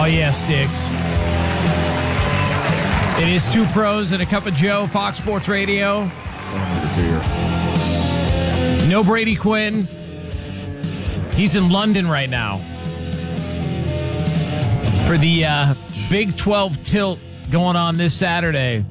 Oh, yeah, Sticks. It is Two Pros and a Cup of Joe, Fox Sports Radio. No Brady Quinn. He's in London right now for the Big 12 tilt going on this Saturday.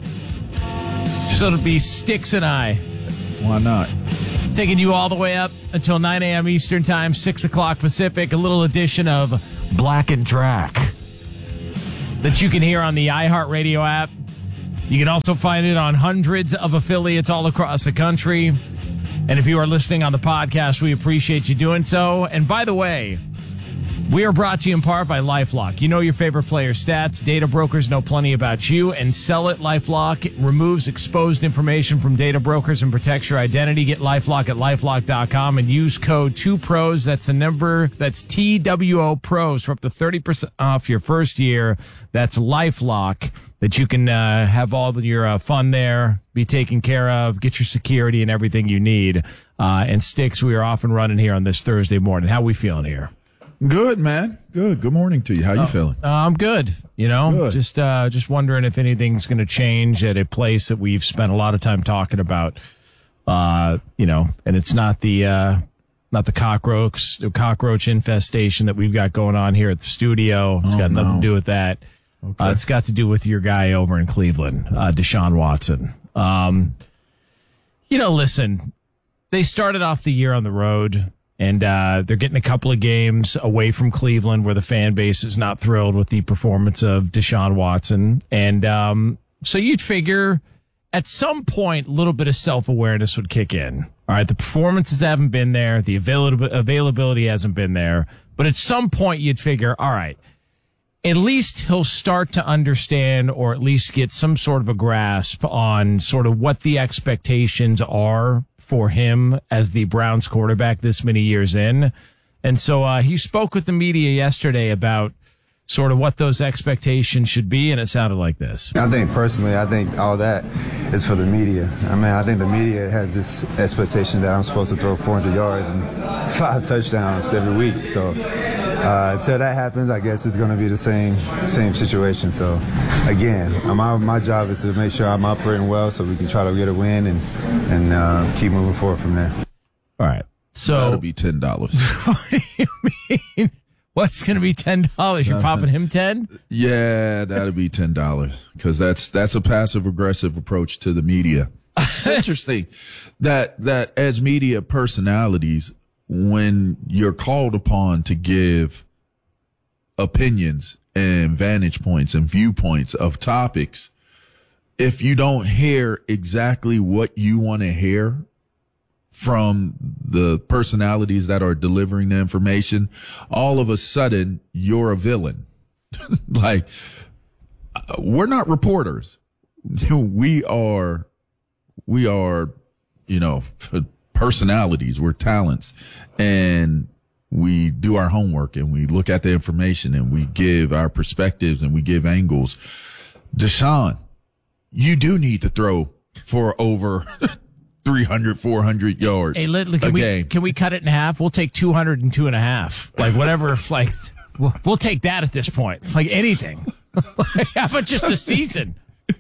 So it'll be Sticks and I. Why not? Taking you all the way up until 9 a.m. Eastern Time, 6 o'clock Pacific. A little edition of Black and Drac that you can hear on the iHeartRadio app. You can also find it on hundreds of affiliates all across the country. And if you are listening on the podcast, we appreciate you doing so. And by the way, we are brought to you in part by LifeLock. You know your favorite player's stats. Data brokers know plenty about you and sell it. LifeLock removes exposed information from data brokers and protects your identity. Get LifeLock at LifeLock.com and use code 2PROS. That's the number. That's TWO PROS for up to 30% off your first year. That's LifeLock. That you can have all your fun there, be taken care of, get your security and everything you need. And Sticks, we are off and running here on this Thursday morning. How we feeling here? Good, man. Good. Good morning to you. How you feeling? I'm good. You know, good. Just wondering if anything's going to change at a place that we've spent a lot of time talking about. You know, and it's not the cockroach infestation that we've got going on here at the studio. It's got nothing to do with that. Okay. It's got to do with your guy over in Cleveland, Deshaun Watson. You know, listen, they started off the year on the road, and they're getting a couple of games away from Cleveland where the fan base is not thrilled with the performance of Deshaun Watson. And so you'd figure at some point a little bit of self-awareness would kick in. All right, the performances haven't been there. The availability hasn't been there. But at some point you'd figure, all right, at least he'll start to understand or at least get some sort of a grasp on sort of what the expectations are for him as the Browns quarterback this many years in. And so he spoke with the media yesterday about sort of what those expectations should be, and it sounded like this. I think all that is for the media. I mean, I think the media has this expectation that I'm supposed to throw 400 yards and 5 touchdowns every week. So until that happens, I guess it's going to be the same situation. So again, my job is to make sure I'm operating well so we can try to get a win and keep moving forward from there. All right. So that'll be $10. What do you mean? What's going to be $10? You're popping him 10? Yeah, that'll be $10 because that's a passive aggressive approach to the media. It's interesting that as media personalities, when you're called upon to give opinions and vantage points and viewpoints of topics, if you don't hear exactly what you want to hear from the personalities that are delivering the information, all of a sudden you're a villain. Like, we're not reporters. We are, you know, personalities. We're talents, and we do our homework and we look at the information and we give our perspectives and we give angles. Deshaun, you do need to throw for over 300, 400 yards. Hey, can we cut it in half? We'll take 202.5. Like whatever, like we'll take that at this point. Like anything. Like, how about just a season?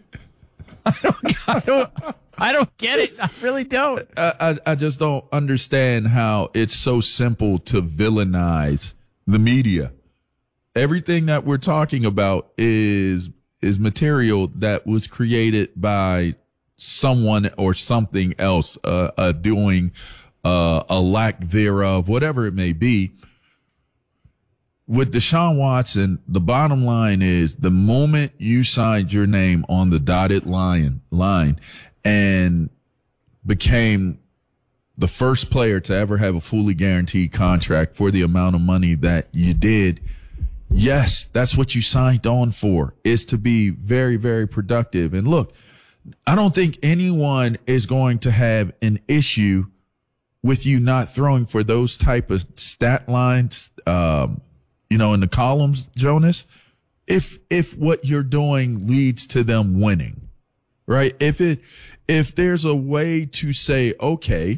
I don't get it. I really don't. I just don't understand how it's so simple to villainize the media. Everything that we're talking about is material that was created by someone or something else, doing, a lack thereof, whatever it may be. With Deshaun Watson, the bottom line is the moment you signed your name on the dotted line and became the first player to ever have a fully guaranteed contract for the amount of money that you did, yes, that's what you signed on for, is to be very, very productive. And look, I don't think anyone is going to have an issue with you not throwing for those type of stat lines, in the columns, Jonas, if what you're doing leads to them winning, right? If there's a way to say, okay,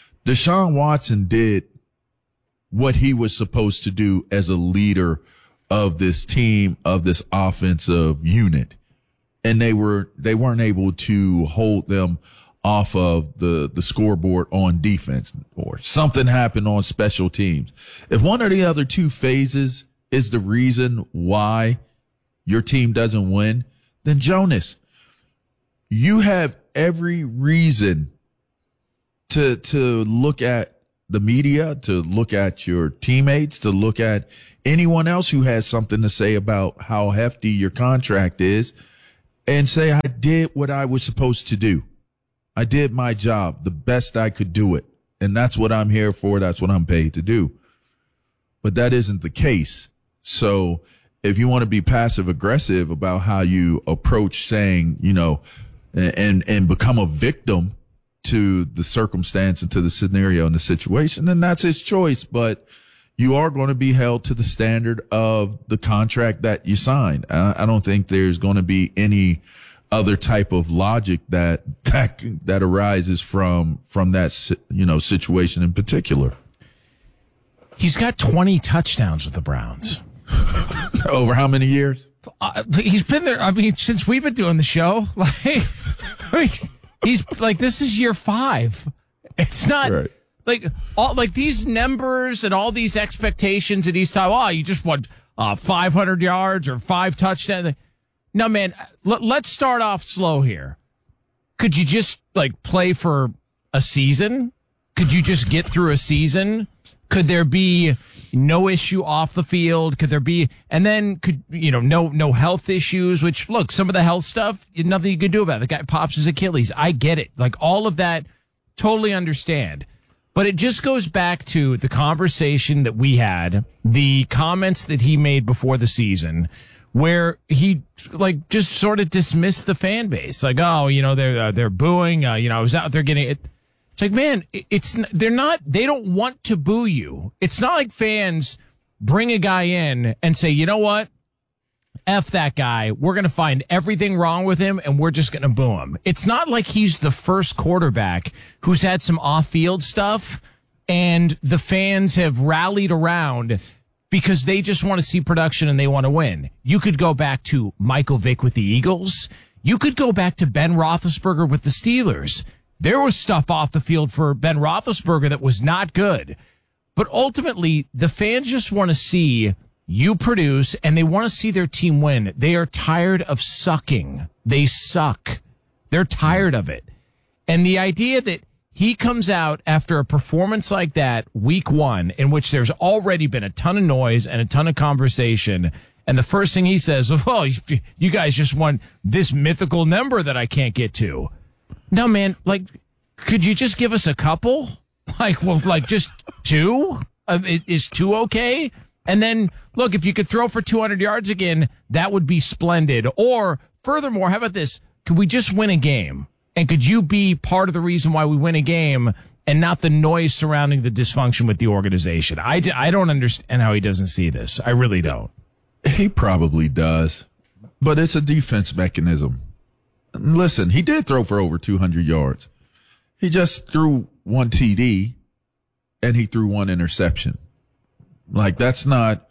Deshaun Watson did what he was supposed to do as a leader of this team, of this offensive unit. And they weren't able to hold them off of the scoreboard on defense, or something happened on special teams. If one or the other two phases is the reason why your team doesn't win, then Jonas, you have every reason to look at the media, to look at your teammates, to look at anyone else who has something to say about how hefty your contract is, and say, I did what I was supposed to do. I did my job the best I could do it. And that's what I'm here for. That's what I'm paid to do. But that isn't the case. So if you want to be passive aggressive about how you approach saying, and become a victim to the circumstance and to the scenario and the situation, then that's his choice. But you are going to be held to the standard of the contract that you signed. I don't think there's going to be any other type of logic that arises from that, situation in particular. He's got 20 touchdowns with the Browns. Over how many years? He's been there. I mean, since we've been doing the show, he's like, this is year 5. It's not right. Like these numbers and all these expectations at East Time. Oh, you just won 500 yards or 5 touchdowns. No, man, let's start off slow here. Could you just play for a season? Could you just get through a season? Could there be no issue off the field? Could there be, and then no health issues, which look, some of the health stuff, nothing you can do about it. The guy pops his Achilles. I get it. All of that, totally understand. But it just goes back to the conversation that we had, the comments that he made before the season, where he just sort of dismissed the fan base. They're booing. I was out there getting it. It's like, man, they don't want to boo you. It's not like fans bring a guy in and say, you know what? F that guy. We're going to find everything wrong with him and we're just going to boo him. It's not like he's the first quarterback who's had some off-field stuff and the fans have rallied around because they just want to see production and they want to win. You could go back to Michael Vick with the Eagles. You could go back to Ben Roethlisberger with the Steelers. There was stuff off the field for Ben Roethlisberger that was not good. But ultimately, the fans just want to see you produce, and they want to see their team win. They are tired of sucking. They suck. They're tired of it. And the idea that he comes out after a performance like that, week 1, in which there's already been a ton of noise and a ton of conversation, and the first thing he says, oh, you guys just won this mythical number that I can't get to. No, man, could you just give us a couple? Just 2? Is 2 okay? And then, look, if you could throw for 200 yards again, that would be splendid. Or, furthermore, how about this? Could we just win a game? And could you be part of the reason why we win a game and not the noise surrounding the dysfunction with the organization? I don't understand how he doesn't see this. I really don't. He probably does. But it's a defense mechanism. Listen, he did throw for over 200 yards. He just threw 1 TD and he threw 1 interception. That's not,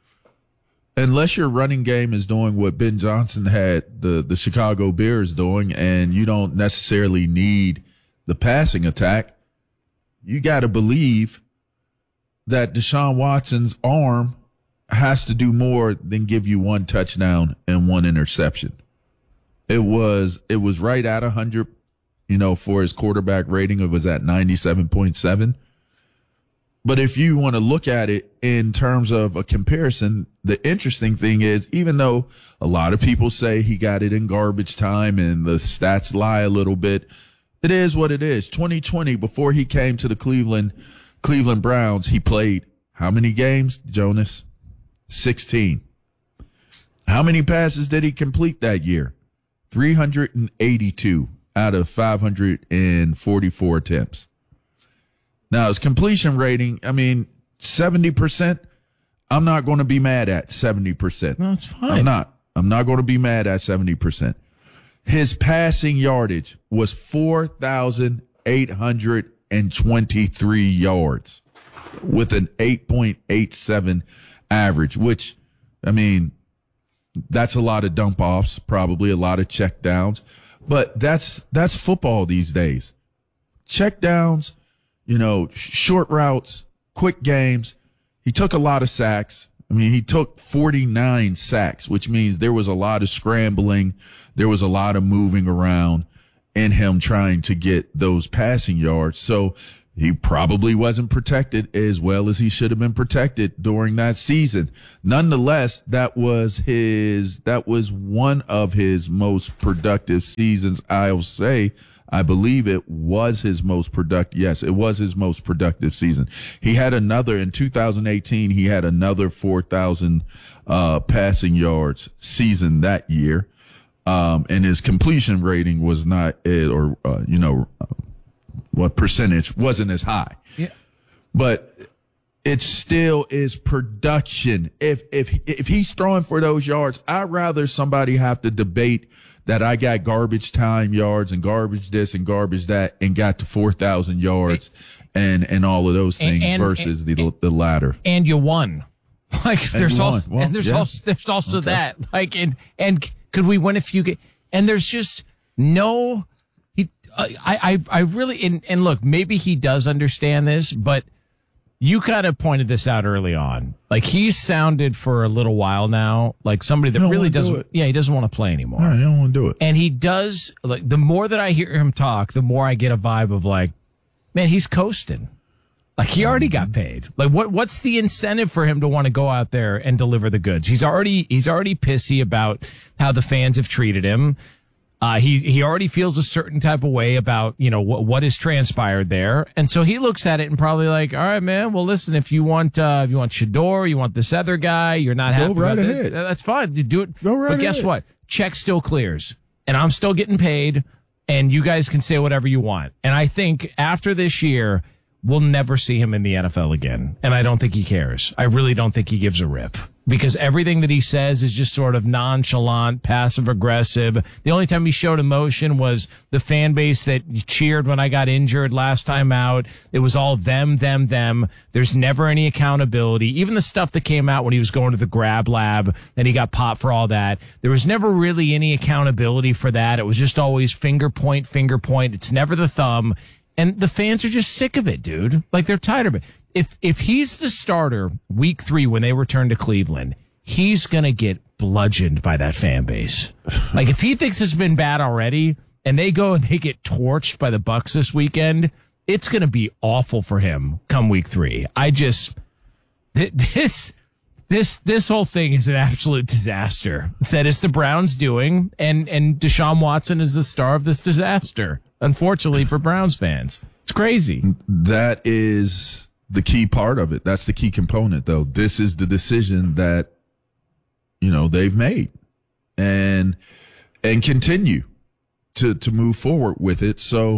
unless your running game is doing what Ben Johnson had the Chicago Bears doing, and you don't necessarily need the passing attack, you got to believe that Deshaun Watson's arm has to do more than give you 1 touchdown and 1 interception. It was right at 100, for his quarterback rating. It was at 97.7. But if you want to look at it in terms of a comparison, the interesting thing is, even though a lot of people say he got it in garbage time and the stats lie a little bit, it is what it is. 2020, before he came to the Cleveland Browns, he played how many games, Jonas? 16. How many passes did he complete that year? 382 out of 544 attempts. Now, his completion rating, 70%, I'm not going to be mad at 70%. No, it's fine. I'm not going to be mad at 70%. His passing yardage was 4,823 yards with an 8.87 average, which, I mean, that's a lot of dump offs, probably a lot of check downs, but that's football these days. Check downs, short routes, quick games. He took a lot of sacks. I mean, he took 49 sacks, which means there was a lot of scrambling. There was a lot of moving around in him trying to get those passing yards. So he probably wasn't protected as well as he should have been protected during that season. Nonetheless, that was one of his most productive seasons. I'll say, I believe it was his most productive. Yes, it was his most productive season. He had another in 2018. He had another 4,000 passing yards season that year. And his completion rating was not, what percentage wasn't as high. Yeah. But it still is production. If he's throwing for those yards, I'd rather somebody have to debate that I got garbage time yards and garbage this and garbage that and got to 4,000 yards and all of those things versus the latter. And you won. Like there's also Okay. that. Like and could we win if you and there's just no. I really and look, maybe he does understand this, but you kind of pointed this out early on. Like he's sounded for a little while now like somebody that really doesn't. Yeah, he doesn't want to play anymore. All right, I don't want to do it. And he does. Like the more that I hear him talk, the more I get a vibe of like, man, he's coasting. Like he already got paid. Like what's the incentive for him to want to go out there and deliver the goods? He's already pissy about how the fans have treated him. He already feels a certain type of way about, what has transpired there. And so he looks at it and probably like, all right, man, well, listen, if you want Shador, you want this other guy, you're not happy about this, that's fine. Do it. Go right But guess ahead. what? Check still clears and I'm still getting paid and you guys can say whatever you want. And I think after this year, we'll never see him in the NFL again. And I don't think he cares. I really don't think he gives a rip. Because everything that he says is just sort of nonchalant, passive aggressive. The only time he showed emotion was the fan base that cheered when I got injured last time out. It was all them. There's never any accountability. Even the stuff that came out when he was going to the grab lab and he got popped for all that. There was never really any accountability for that. It was just always finger point. It's never the thumb. And the fans are just sick of it, dude. Like they're tired of it. If he's the starter week 3 when they return to Cleveland, he's going to get bludgeoned by that fan base. Like if he thinks it's been bad already and they go and they get torched by the Bucs this weekend, it's going to be awful for him come week 3. This whole thing is an absolute disaster. That is the Browns doing and Deshaun Watson is the star of this disaster. Unfortunately for Browns fans. It's crazy. That is the key part of it. That's the key component, though. This is the decision that, they've made and continue to move forward with it. So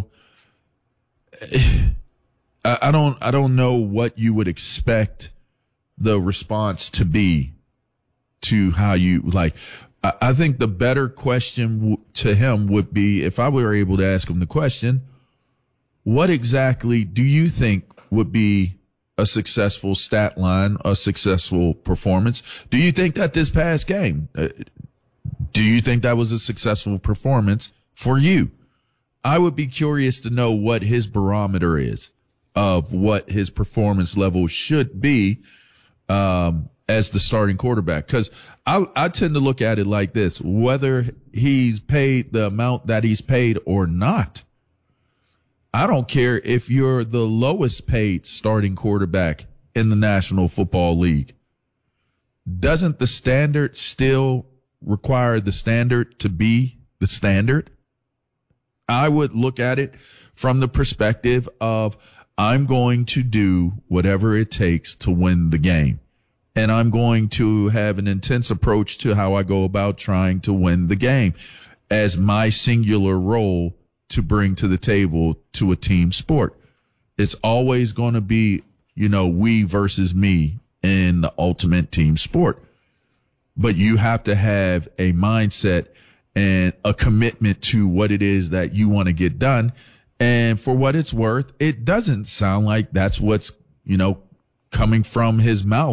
I don't know what you would expect the response to be to how you like. I think the better question to him would be if I were able to ask him the question, what exactly do you think would be a successful stat line, a successful performance? Do you think that this past game, do you think that was a successful performance for you? I would be curious to know what his barometer is of what his performance level should be, as the starting quarterback. Cause I tend to look at it like this, whether he's paid the amount that he's paid or not. I don't care if you're the lowest paid starting quarterback in the National Football League. Doesn't the standard still require the standard to be the standard? I would look at it from the perspective of I'm going to do whatever it takes to win the game. And I'm going to have an intense approach to how I go about trying to win the game as my singular role to bring to the table to a team sport. It's always going to be, we versus me in the ultimate team sport. But you have to have a mindset and a commitment to what it is that you want to get done. And for what it's worth, it doesn't sound like that's what's, coming from his mouth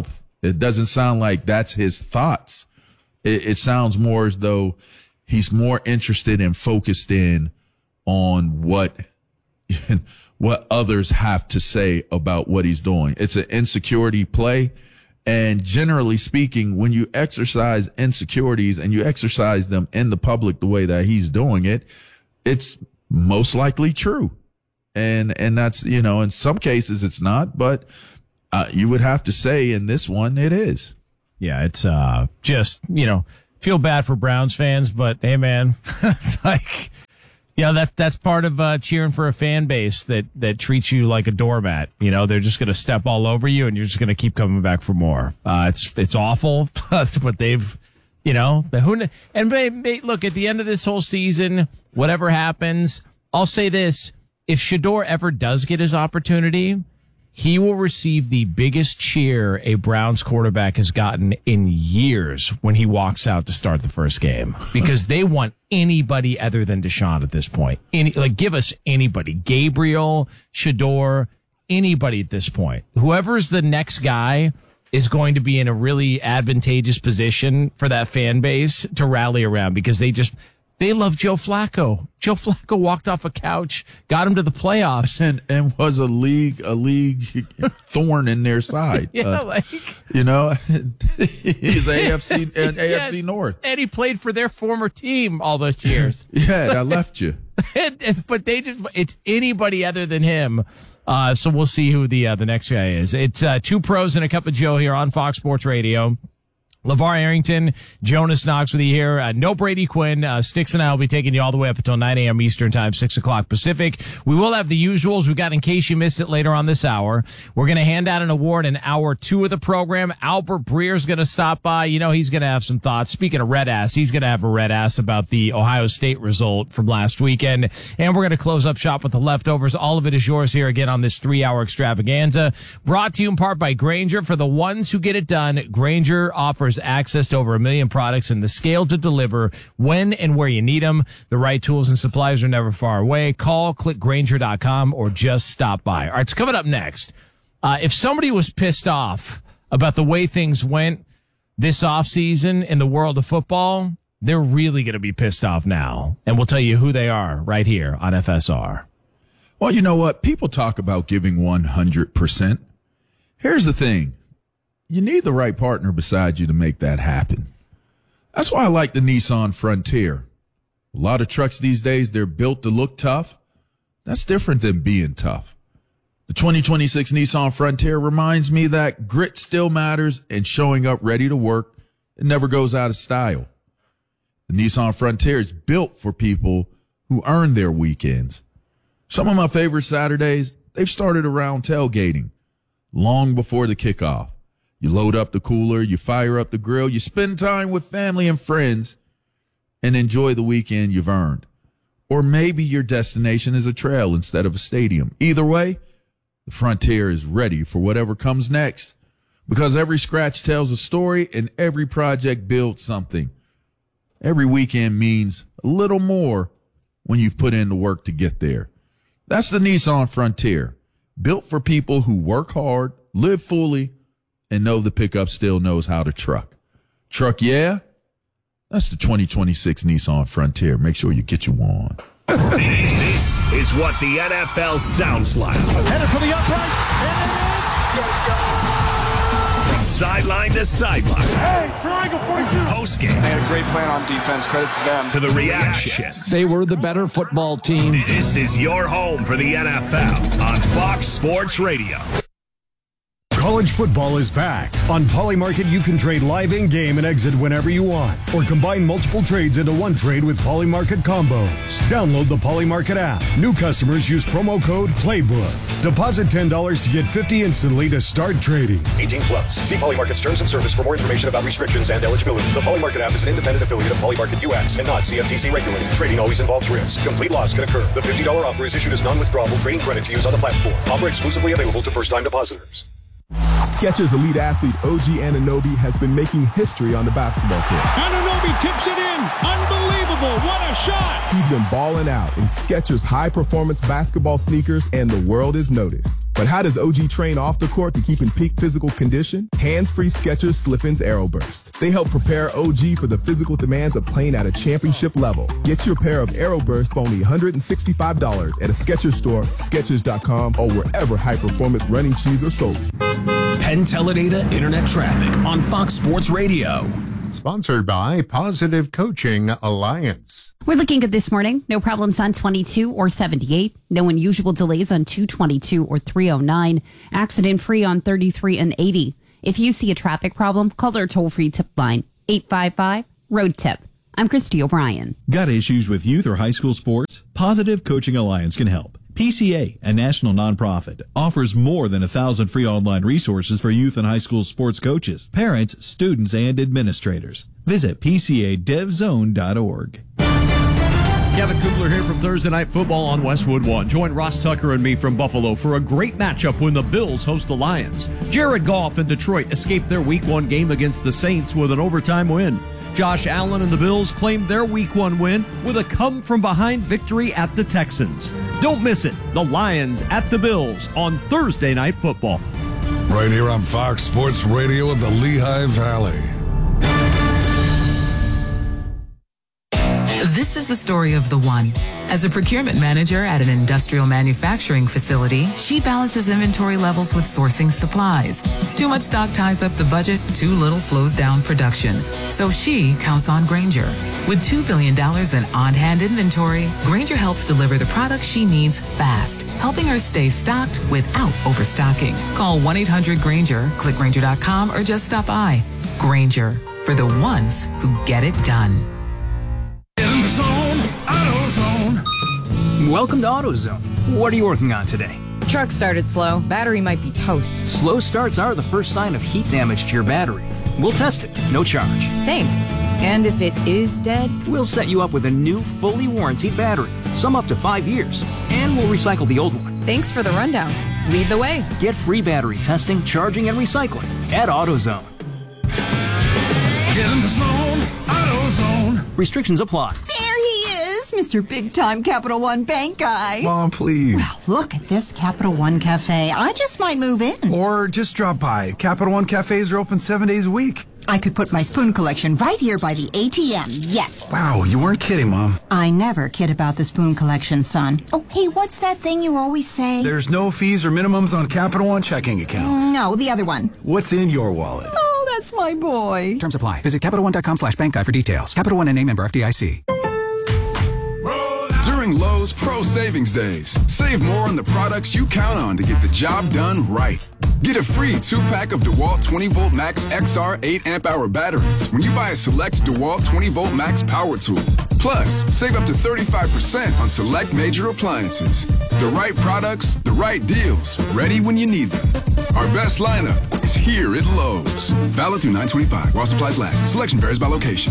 It doesn't sound like that's his thoughts. It sounds more as though he's more interested and focused in on what others have to say about what he's doing. It's an insecurity play. And generally speaking, when you exercise insecurities and you exercise them in the public the way that he's doing it, it's most likely true. And that's, in some cases it's not, but you would have to say in this one it is. Yeah, it's just, feel bad for Browns fans, but hey, man, it's like, that's part of cheering for a fan base that treats you like a doormat. They're just going to step all over you, and you're just going to keep coming back for more. It's awful, but they've, look, at the end of this whole season, whatever happens, I'll say this: if Shedeur ever does get his opportunity, he will receive the biggest cheer a Browns quarterback has gotten in years when he walks out to start the first game, because they want anybody other than Deshaun at this point. Give us anybody. Gabriel, Shedeur, anybody at this point. Whoever's the next guy is going to be in a really advantageous position for that fan base to rally around, because they love Joe Flacco. Joe Flacco walked off a couch, got him to the playoffs, and was a league thorn in their side. He's AFC North, and he played for their former team all those years. Yeah, I left you. But it's anybody other than him. So we'll see who the next guy is. It's Two Pros and a Cup of Joe here on Fox Sports Radio. LeVar Arrington, Jonas Knox with you here. No Brady Quinn. Sticks and I will be taking you all the way up until 9 a.m. Eastern Time, 6 o'clock Pacific. We will have the usuals we've got in case you missed it later on this hour. We're going to hand out an award in hour 2 of the program. Albert Breer's going to stop by. He's going to have some thoughts. Speaking of red ass, he's going to have a red ass about the Ohio State result from last weekend. And we're going to close up shop with the leftovers. All of it is yours here again on this 3-hour extravaganza. Brought to you in part by Grainger. For the ones who get it done, Grainger offers access to over 1 million products and the scale to deliver when and where you need them. The right tools and supplies are never far away. Call, click Grainger.com, or just stop by. All right, so coming up next, if somebody was pissed off about the way things went this offseason in the world of football, they're really going to be pissed off now. And we'll tell you who they are right here on FSR. Well, you know what? People talk about giving 100%. Here's the thing. You need the right partner beside you to make that happen. That's why I like the Nissan Frontier. A lot of trucks these days, they're built to look tough. That's different than being tough. The 2026 Nissan Frontier reminds me that grit still matters, and showing up ready to work, it never goes out of style. The Nissan Frontier is built for people who earn their weekends. Some of my favorite Saturdays, they've started around tailgating, long before the kickoff. You load up the cooler, you fire up the grill, you spend time with family and friends, and enjoy the weekend you've earned. Or maybe your destination is a trail instead of a stadium. Either way, the Frontier is ready for whatever comes next, because every scratch tells a story and every project builds something. Every weekend means a little more when you've put in the work to get there. That's the Nissan Frontier, built for people who work hard, live fully, and know the pickup still knows how to truck. Truck, yeah? That's the 2026 Nissan Frontier. Make sure you get you one. This is what the NFL sounds like. Headed for the uprights, and it is. From sideline to sideline. Hey, triangle 42. Postgame. They had a great plan on defense. Credit to them. To the reactions. They were the better football team. This is your home for the NFL on Fox Sports Radio. College football is back. On Polymarket, you can trade live in-game and exit whenever you want, or combine multiple trades into one trade with Polymarket combos. Download the Polymarket app. New customers use promo code PLAYBOOK. Deposit $10 to get $50 instantly to start trading. 18 plus. See Polymarket's terms and service for more information about restrictions and eligibility. The Polymarket app is an independent affiliate of Polymarket US and not CFTC regulated. Trading always involves risk. Complete loss can occur. The $50 offer is issued as non-withdrawable trading credit to use on the platform. Offer exclusively available to first-time depositors. Skechers elite athlete OG Anunoby has been making history on the basketball court. Anunoby tips it in. Unbelievable. What a shot. He's been balling out in Skechers high-performance basketball sneakers, and the world has noticed. But how does OG train off the court to keep in peak physical condition? Hands-free Skechers Slip-ins AeroBurst. They help prepare OG for the physical demands of playing at a championship level. Get your pair of AeroBurst for only $165 at a Skechers store, Skechers.com, or wherever high-performance running shoes are sold. Penn Teledata Internet Traffic on Fox Sports Radio. Sponsored by Positive Coaching Alliance. We're looking at this morning. No problems on 22 or 78. No unusual delays on 222 or 309. Accident free on 33 and 80. If you see a traffic problem, call our toll-free tip line, 855-ROAD-TIP. I'm Christy O'Brien. Got issues with youth or high school sports? Positive Coaching Alliance can help. PCA, a national nonprofit, offers more than 1,000 free online resources for youth and high school sports coaches, parents, students, and administrators. Visit PCADevZone.org. Kevin Kugler here from Thursday Night Football on Westwood One. Join Ross Tucker and me from Buffalo for a great matchup when the Bills host the Lions. Jared Goff and Detroit escaped their Week 1 game against the Saints with an overtime win. Josh Allen and the Bills claimed their Week 1 win with a come-from-behind victory at the Texans. Don't miss it. The Lions at the Bills on Thursday Night Football. Right here on Fox Sports Radio of the Lehigh Valley. This is the story of the one. As a procurement manager at an industrial manufacturing facility, she balances inventory levels with sourcing supplies. Too much stock ties up the budget, too little slows down production. So she counts on Grainger. With $2 billion in on-hand inventory, Grainger helps deliver the products she needs fast, helping her stay stocked without overstocking. Call 1-800-GRAINGER, click Grainger.com, or just stop by. Grainger, for the ones who get it done. In the zone, AutoZone. Welcome to AutoZone. What are you working on today? Truck started slow. Battery might be toast. Slow starts are the first sign of heat damage to your battery. We'll test it, no charge. Thanks. And if it is dead? We'll set you up with a new, fully warranted battery, some up to 5 years, and we'll recycle the old one. Thanks for the rundown. Lead the way. Get free battery testing, charging, and recycling at AutoZone. Get in the zone, AutoZone. Restrictions apply. There he is, Mr. Big Time Capital One Bank guy. Mom, please. Well, look at this Capital One Cafe. I just might move in. Or just drop by. Capital One Cafes are open 7 days a week. I could put my spoon collection right here by the ATM. Yes. Wow, you weren't kidding, Mom. I never kid about the spoon collection, son. Oh, hey, what's that thing you always say? There's no fees or minimums on Capital One checking accounts. No, the other one. What's in your wallet? Oh, that's my boy. Terms apply. Visit CapitalOne.com/bank guide for details. Capital One and a member FDIC. During Lowe's Pro Savings Days, save more on the products you count on to get the job done right. Get a free 2-pack of DeWalt 20-volt Max XR 8 amp-hour batteries when you buy a select DeWalt 20-volt Max power tool. Plus, save up to 35% on select major appliances. The right products, the right deals, ready when you need them. Our best lineup is here at Lowe's. Valid through 9/25 while supplies last. Selection varies by location.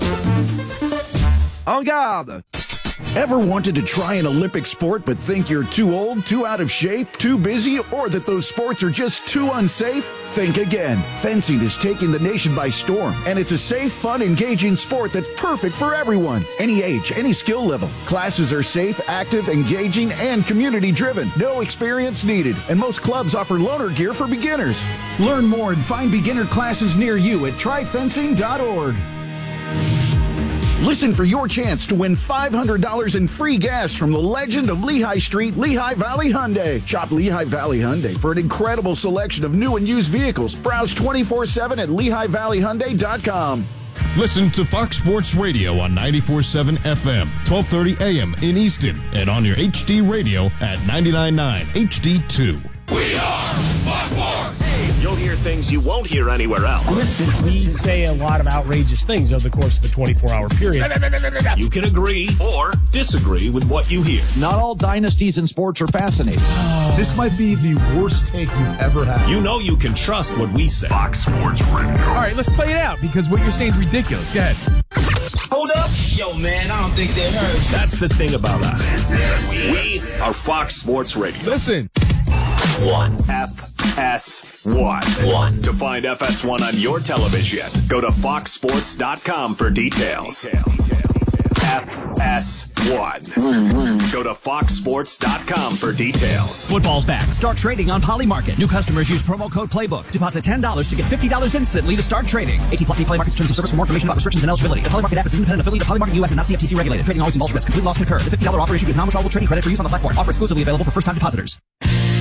En garde! Ever wanted to try an Olympic sport but think you're too old, too out of shape, too busy, or that those sports are just too unsafe? Think again. Fencing is taking the nation by storm, and it's a safe, fun, engaging sport that's perfect for everyone. Any age, any skill level. Classes are safe, active, engaging, and community-driven. No experience needed, and most clubs offer loaner gear for beginners. Learn more and find beginner classes near you at tryfencing.org. Listen for your chance to win $500 in free gas from the legend of Lehigh Street, Lehigh Valley Hyundai. Shop Lehigh Valley Hyundai for an incredible selection of new and used vehicles. Browse 24/7 at LehighValleyHyundai.com. Listen to Fox Sports Radio on 94.7 FM, 1230 AM in Easton, and on your HD radio at 99.9 HD2. We are Fox Sports. You'll hear things you won't hear anywhere else. Listen, we say a lot of outrageous things over the course of a 24-hour period. You can agree or disagree with what you hear. Not all dynasties in sports are fascinating. This might be the worst take you've ever had. You know you can trust what we say. Fox Sports Radio. All right, let's play it out because what you're saying is ridiculous. Go ahead. Hold up. Yo, man, I don't think they heard. That's the thing about us. We are Fox Sports Radio. Listen. 1F. FS1. To find FS1 on your television, go to foxsports.com for details. FS1. Go to foxsports.com for details. Football's back. Start trading on Poly Market. New customers use promo code PLAYBOOK. Deposit $10 to get $50 instantly to start trading. 18+ Poly Market's terms of service. For more information about restrictions and eligibility. The Poly Market app is an independent affiliate of Poly Market US and not CFTC regulated. Trading always involves risk. Complete loss concurred. The $50 offer issued is non-withdrawable trading credit for use on the platform. Offer exclusively available for first-time depositors.